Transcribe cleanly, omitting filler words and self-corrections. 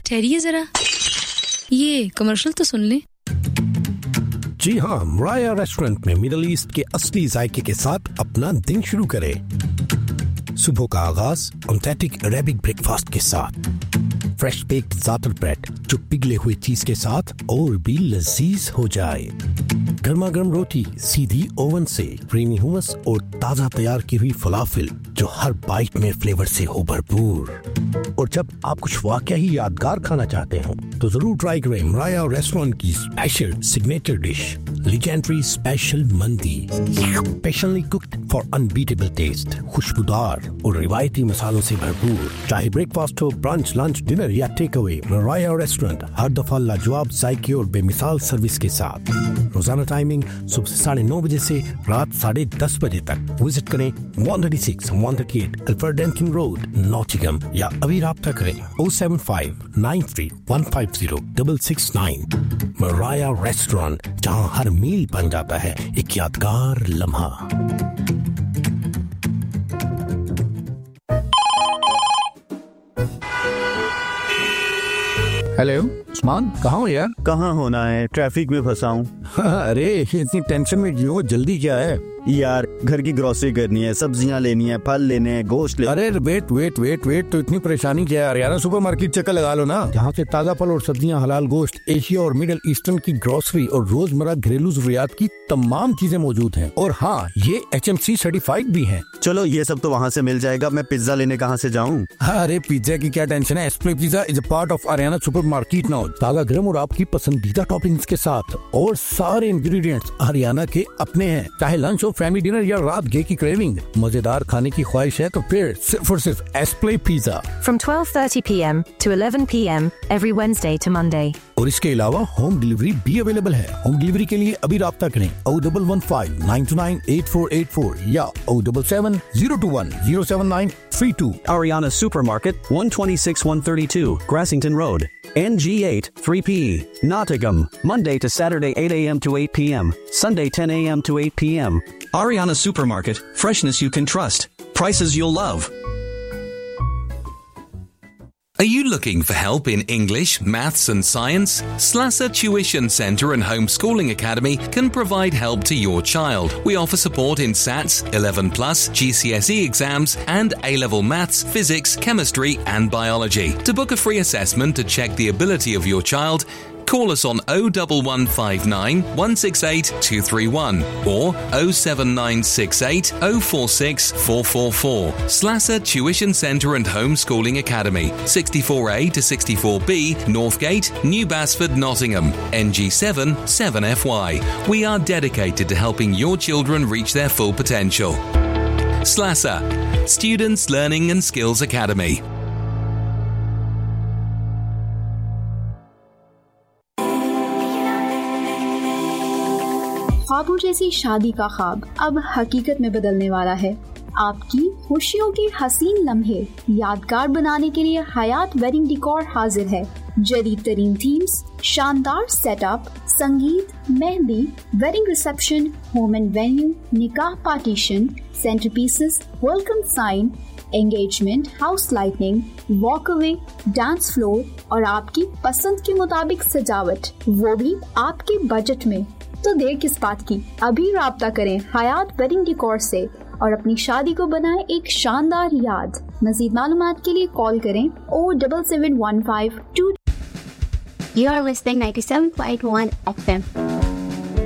ठहरिए जरा, ये कमर्शियल तो सुन ले। जी हाँ, मराया रेस्टोरेंट में मिडिल ईस्ट के असली जायके के साथ अपना दिन शुरू करें। सुबह का आगाज ऑथेंटिक अरेबिक ब्रेकफास्ट के साथ, फ्रेश बेक्ड ज़ातर ब्रेड जो पिघले हुए चीज के साथ और भी लजीज हो जाए, गर्मा गर्म रोटी सीधी ओवन से, क्रीमी हुमस और ताजा तैयार की हुई फलाफिल जो हर बाइट में फ्लेवर से हो भरपूर। और जब आप कुछ वाकई ही यादगार खाना चाहते हो तो जरूर ट्राई करें मराया रेस्टोरेंट की special signature dish legendary special मंदी, specially cooked for unbeatable test, खुशबूदार और रिवायती मसालों से भरपूर। चाहे ब्रेकफास्ट हो, ब्रंच, लंच, डिनर या टेक अवे, मराया रेस्टोरेंट हर दफा लाजवाब जायके और बेमिसाल सर्विस के साथ। रोजाना टाइमिंग सुबह 9:30 बजे से रात 10:30 बजे तक। विजिट करें 136 138 अल्फ्रेड रोड, नॉटिंघम, या अभी राब्ता करें 07593150669। मराया रेस्टोरेंट, जहां हर मील बन जाता है एक यादगार लम्हा। हेलो उस्मान, कहाँ हो यार? कहाँ होना है, ट्रैफिक में फंसा हूँ। अरे इतनी टेंशन में क्यों? जल्दी क्या है? यार घर की ग्रोसरी करनी है, सब्जियाँ लेनी है, फल लेने हैं, गोश्त ले। अरे वेट तो इतनी परेशानी क्या है यार? सुपरमार्केट चक्कर लगा लो ना, जहाँ से ताजा फल और सब्जियाँ, हलाल गोश्त, एशिया और मिडिल ईस्टर्न की ग्रोसरी और रोजमर्रा घरेलू जरूरियात की तमाम चीजें मौजूद हैं। और हाँ, ये HMC सर्टिफाइड भी हैं। चलो ये सब तो वहाँ से मिल जाएगा, मैं पिज्जा लेने कहाँ से जाऊँ? अरे पिज्जा की क्या टेंशन है, एस्प्ले pizza is a part of Ariana supermarket now. ताजा गरम और आपकी पसंदीदा टॉपिंग्स के साथ, और सारे इंग्रेडिएंट्स आरियाना के अपने हैं। चाहे लंच हो, फैमिली डिनर या रात गे की क्रेविंग, मजेदार खाने की ख्वाहिश है तो फिर सिर्फ और सिर्फ एस्प्ले pizza. From 12:30 p.m. to 11 p.m. every Wednesday to Monday. और इसके अलावा होम डिलीवरी भी अवेलेबल है। होम डिलीवरी के लिए अभी राब्ता करें 0115 929 8484 या 077 021 07932। Ariana Supermarket, 126-132, Grassington Road, NG8 3PE, Nottingham, Monday to Saturday 8 a.m. to 8 p.m., Sunday 10 a.m. to 8 p.m. Ariana Supermarket, freshness you can trust, prices you'll love. Are you looking for help in English, maths and science? Slasser Tuition Centre and Homeschooling Academy can provide help to your child. We offer support in SATs, 11+, GCSE exams and A-level maths, physics, chemistry and biology. To book a free assessment to check the ability of your child, call us on 01159 168 231 or 07968 046 444. Slasser Tuition Centre and Homeschooling Academy, 64A to 64B, Northgate, New Basford, Nottingham, NG7 7FY. We are dedicated to helping your children reach their full potential. Slasser, Students Learning and Skills Academy. ख्वाबों जैसी शादी का ख्वाब अब हकीकत में बदलने वाला है। आपकी खुशियों के हसीन लम्हे यादगार बनाने के लिए हयात वेडिंग डेकोर हाजिर है। जदीद तरीन थीम्स, शानदार सेटअप, संगीत, mehndi, wedding reception, home and venue, निकाह partition, centre pieces, welcome sign, engagement, house lightning, वॉकअवे, dance floor और आपकी पसंद के मुताबिक सजावट, वो भी आपके बजट में। तो देर किस बात की, अभी राब्ता करें हयात वेडिंग डेकोर से और अपनी शादी को बनाएं एक शानदार याद। मज़ीद मालूमात के लिए कॉल करें 07715 2। You are listening 97.1 FM.